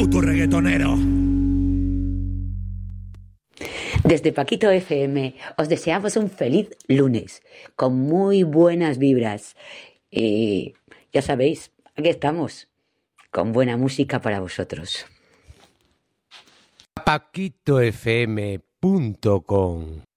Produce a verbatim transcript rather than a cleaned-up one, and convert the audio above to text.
puto reggaetonero. Desde Paquito F M os deseamos un feliz lunes, con muy buenas vibras. Y ya sabéis, aquí estamos, con buena música para vosotros. paquito f m punto com